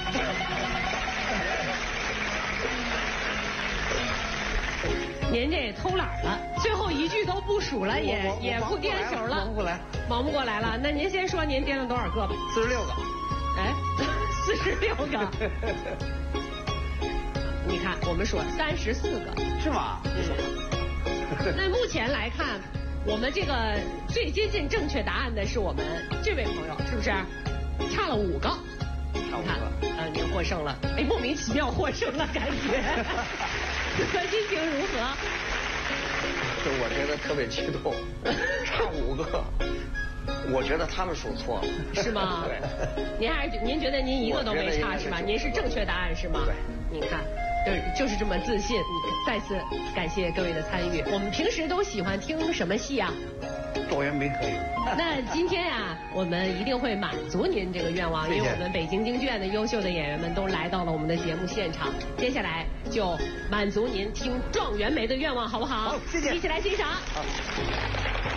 您这偷懒了，最后一句都不数了，也不颠手了，忙不过来了。那您先说您颠了多少个吧 ？46个。 哎，46个。你看，我们说34个， 是吗？ 那目前来看，我们这个最接近正确答案的是我们这位朋友，是不是？差了5个。 差5个。 您获胜了。哎，莫名其妙获胜了，感觉。心情如何？ 我觉得特别激动，差5个，我觉得他们数错了。 是吗？ 对。 您觉得您一个都没差是吗？您是正确答案是吗？ 对。 你看，就是这么自信。再次感谢各位的参与。我们平时都喜欢听什么戏啊？ 状元梅可以。 那今天呀，我们一定会满足您这个愿望，因为我们北京京剧院的优秀的演员们都来到了我们的节目现场。接下来就满足您听状元梅的愿望，好不好？ 好，谢谢。 一起来欣赏。 好。